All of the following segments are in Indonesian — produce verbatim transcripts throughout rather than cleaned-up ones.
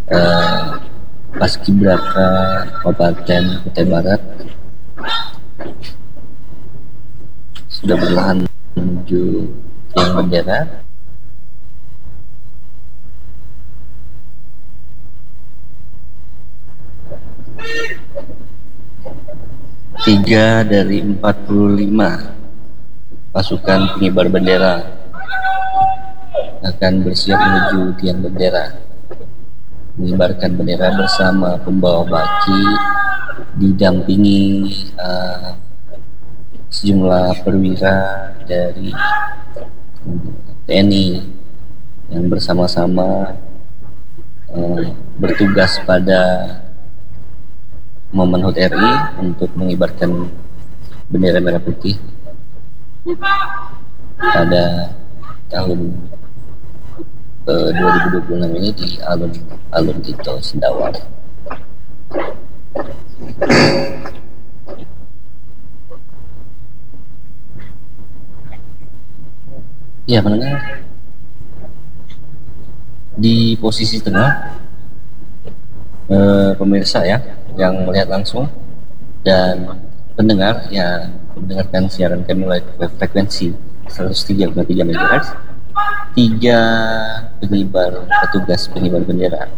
eh, Paskibraka Kabupaten Kutai Barat sudah berlahan menuju tiang bendera. Tiga dari empat puluh lima pasukan pengibar bendera akan bersiap menuju tiang bendera, mengibarkan bendera bersama pembawa baki, didampingi uh, sejumlah perwira dari T N I yang bersama-sama uh, bertugas pada momen H U T R I untuk mengibarkan bendera merah putih pada tahun uh, dua ribu dua puluh enam ini di Alun Alun Tito Sendawar. Ya, mendengar di posisi tengah eh, pemirsa ya yang melihat langsung dan pendengar yang mendengarkan siaran kami melalui frekuensi seratus tiga koma tiga megahertz. Tiga pengibar petugas pengibar bendera,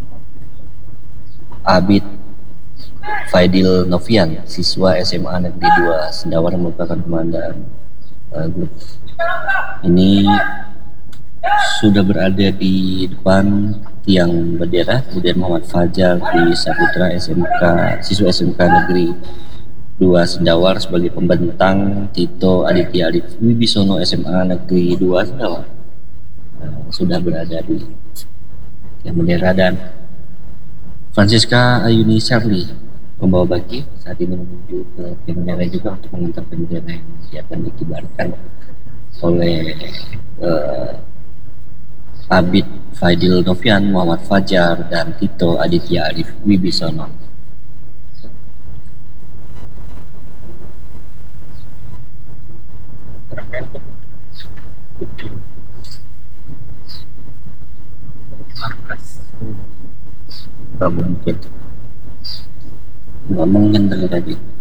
Abid Faidil Novian, siswa S M A Negeri dua Sendawar, merupakan komandan uh, grup ini, sudah berada di depan tiang bendera. Kemudian Muhammad Fajar di Saputra S M K, siswa S M K Negeri dua Sendawar sebagai pembentang, Tito Aditya Alif Wibisono S M A Negeri dua Sendawar uh, sudah berada di tiang bendera, dan Francisca Ayuni Charlie pembawa baki saat ini menuju ke tiang bendera juga untuk mengantar bendera yang akan dikibarkan oleh uh, Abid Faidil Novian, Muhammad Fajar, dan Tito Aditya Arif Wibisono. Gak mungkin, gak mungkin dari tadi.